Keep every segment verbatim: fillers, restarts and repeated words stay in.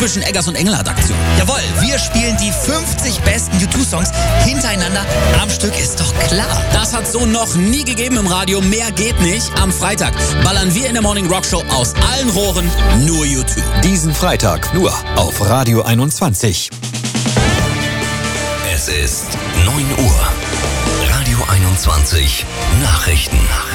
Zwischen Eggers und Engelhardt Aktion. Jawohl, wir spielen die fünfzig besten U zwei Songs hintereinander am Stück, ist doch klar. Das hat so noch nie gegeben im Radio, mehr geht nicht. Am Freitag ballern wir in der Morning Rock Show aus allen Rohren nur U zwei. Diesen Freitag nur auf Radio einundzwanzig. Es ist neun Uhr. Radio einundzwanzig Nachrichten.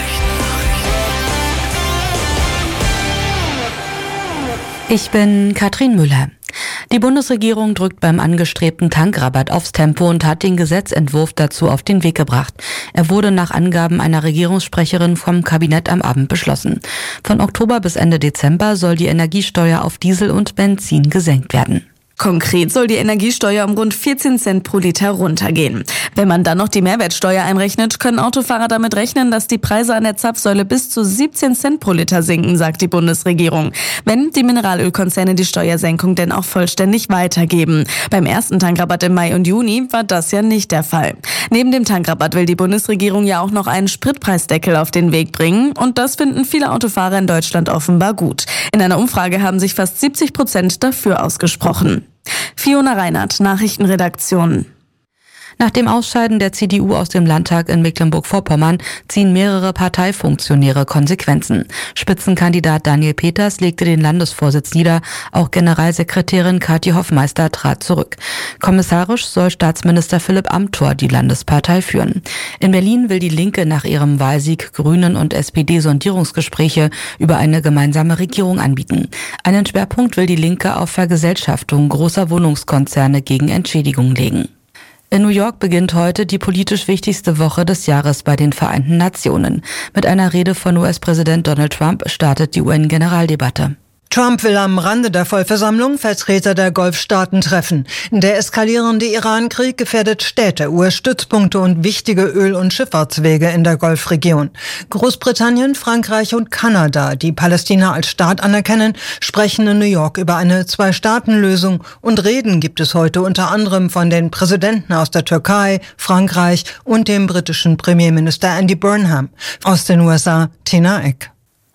Ich bin Katrin Müller. Die Bundesregierung drückt beim angestrebten Tankrabatt aufs Tempo und hat den Gesetzentwurf dazu auf den Weg gebracht. Er wurde nach Angaben einer Regierungssprecherin vom Kabinett am Abend beschlossen. Von Oktober bis Ende Dezember soll die Energiesteuer auf Diesel und Benzin gesenkt werden. Konkret soll die Energiesteuer um rund vierzehn Cent pro Liter runtergehen. Wenn man dann noch die Mehrwertsteuer einrechnet, können Autofahrer damit rechnen, dass die Preise an der Zapfsäule bis zu siebzehn Cent pro Liter sinken, sagt die Bundesregierung. Wenn die Mineralölkonzerne die Steuersenkung denn auch vollständig weitergeben. Beim ersten Tankrabatt im Mai und Juni war das ja nicht der Fall. Neben dem Tankrabatt will die Bundesregierung ja auch noch einen Spritpreisdeckel auf den Weg bringen. Und das finden viele Autofahrer in Deutschland offenbar gut. In einer Umfrage haben sich fast siebzig Prozent dafür ausgesprochen. Fiona Reinhardt, Nachrichtenredaktion. Nach dem Ausscheiden der C D U aus dem Landtag in Mecklenburg-Vorpommern ziehen mehrere Parteifunktionäre Konsequenzen. Spitzenkandidat Daniel Peters legte den Landesvorsitz nieder, auch Generalsekretärin Kathi Hoffmeister trat zurück. Kommissarisch soll Staatsminister Philipp Amthor die Landespartei führen. In Berlin will die Linke nach ihrem Wahlsieg Grünen und S P D Sondierungsgespräche über eine gemeinsame Regierung anbieten. Einen Schwerpunkt will die Linke auf Vergesellschaftung großer Wohnungskonzerne gegen Entschädigung legen. In New York beginnt heute die politisch wichtigste Woche des Jahres bei den Vereinten Nationen. Mit einer Rede von U S-Präsident Donald Trump startet die U N-Generaldebatte. Trump will am Rande der Vollversammlung Vertreter der Golfstaaten treffen. Der eskalierende Iran-Krieg gefährdet Städte, U S-Stützpunkte und wichtige Öl- und Schifffahrtswege in der Golfregion. Großbritannien, Frankreich und Kanada, die Palästina als Staat anerkennen, sprechen in New York über eine Zwei-Staaten-Lösung. Und Reden gibt es heute unter anderem von den Präsidenten aus der Türkei, Frankreich und dem britischen Premierminister Andy Burnham. Aus den U S A, Tina Eck.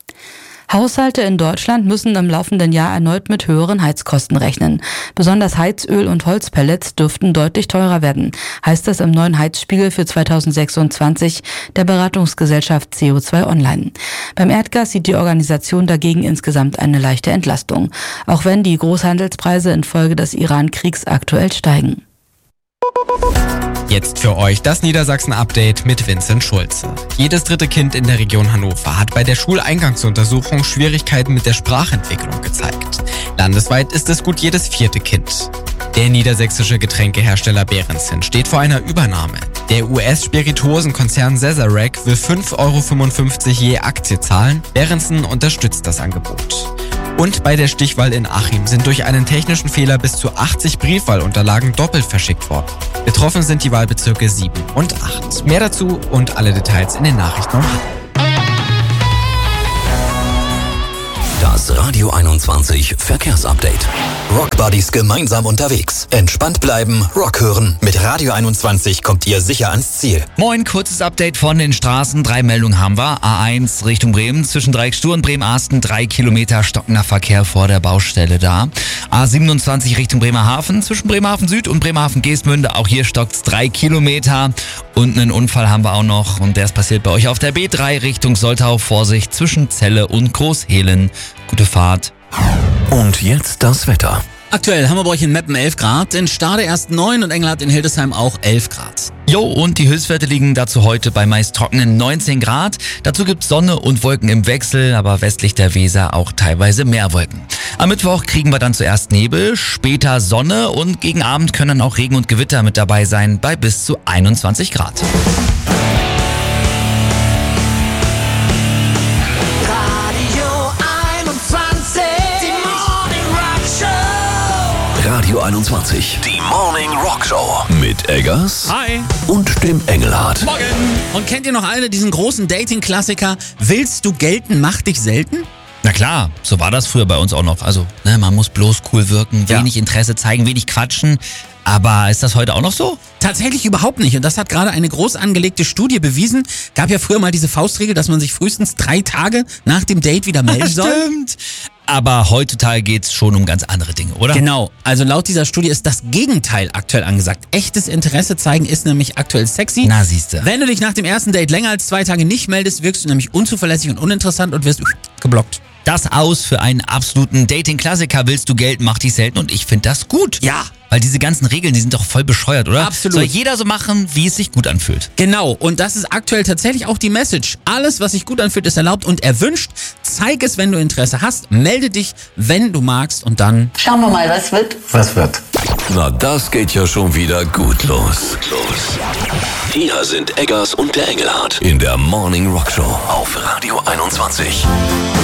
Haushalte in Deutschland müssen im laufenden Jahr erneut mit höheren Heizkosten rechnen. Besonders Heizöl und Holzpellets dürften deutlich teurer werden, heißt es im neuen Heizspiegel für zweitausendsechsundzwanzig der Beratungsgesellschaft C O zwei Online. Beim Erdgas sieht die Organisation dagegen insgesamt eine leichte Entlastung, auch wenn die Großhandelspreise infolge des Iran-Kriegs aktuell steigen. Jetzt für euch das Niedersachsen-Update mit Vincent Schulze. Jedes dritte Kind in der Region Hannover hat bei der Schuleingangsuntersuchung Schwierigkeiten mit der Sprachentwicklung gezeigt. Landesweit ist es gut jedes vierte Kind. Der niedersächsische Getränkehersteller Behrensen steht vor einer Übernahme. Der U S-Spirituosenkonzern Sazerac will fünf Euro fünfundfünfzig je Aktie zahlen. Behrensen unterstützt das Angebot. Und bei der Stichwahl in Achim sind durch einen technischen Fehler bis zu achtzig Briefwahlunterlagen doppelt verschickt worden. Betroffen sind die Wahlbezirke sieben und acht. Mehr dazu und alle Details in den Nachrichten um Das Radio einundzwanzig Verkehrsupdate. Rockbuddies gemeinsam unterwegs. Entspannt bleiben, Rock hören. Mit Radio einundzwanzig kommt ihr sicher ans Ziel. Moin, kurzes Update von den Straßen. Drei Meldungen haben wir. A eins Richtung Bremen, zwischen Dreieckstur und Bremen-Arsten. Drei Kilometer stockender Verkehr vor der Baustelle da. A siebenundzwanzig Richtung Bremerhaven, zwischen Bremerhaven Süd und Bremerhaven-Geestmünde. Auch hier stockt's drei Kilometer. Und einen Unfall haben wir auch noch. Und der ist passiert bei euch auf der B drei Richtung Soltau. Vorsicht zwischen Celle und Großhehlen. Gute Fahrt. Und jetzt das Wetter. Aktuell haben wir bei euch in Meppen elf Grad, in Stade erst neun und Engelhardt in Hildesheim auch elf Grad. Jo, und die Höchstwerte liegen dazu heute bei meist trockenen neunzehn Grad. Dazu gibt's Sonne und Wolken im Wechsel, aber westlich der Weser auch teilweise mehr Wolken. Am Mittwoch kriegen wir dann zuerst Nebel, später Sonne und gegen Abend können dann auch Regen und Gewitter mit dabei sein bei bis zu einundzwanzig Grad. Radio einundzwanzig, die Morning Rock Show mit Eggers Hi. und dem Engelhardt. Morgen. Und kennt ihr noch alle diesen großen Dating-Klassiker? Willst du gelten, mach dich selten? Na klar, so war das früher bei uns auch noch. Also, ne, man muss bloß cool wirken, Ja. wenig Interesse zeigen, wenig quatschen. Aber ist das heute auch noch so? Tatsächlich überhaupt nicht. Und das hat gerade eine groß angelegte Studie bewiesen. Gab ja früher mal diese Faustregel, dass man sich frühestens drei Tage nach dem Date wieder melden soll. Stimmt. Aber heutzutage geht's schon um ganz andere Dinge, oder? Genau, also laut dieser Studie ist das Gegenteil aktuell angesagt. Echtes Interesse zeigen ist nämlich aktuell sexy. Na, siehste. Wenn du dich nach dem ersten Date länger als zwei Tage nicht meldest, wirkst du nämlich unzuverlässig und uninteressant und wirst geblockt. Das aus für einen absoluten Dating-Klassiker. Willst du Geld, mach dich selten. Und ich finde das gut. Ja. Weil diese ganzen Regeln, die sind doch voll bescheuert, oder? Absolut. Soll jeder so machen, wie es sich gut anfühlt. Genau, und das ist aktuell tatsächlich auch die Message. Alles, was sich gut anfühlt, ist erlaubt und erwünscht. Zeig es, wenn du Interesse hast. Melde dich, wenn du magst und dann... Schauen wir mal, was wird. Was wird? Na, das geht ja schon wieder gut los. los. Hier sind Eggers und der Engelhardt in der Morning Rock Show auf Radio einundzwanzig.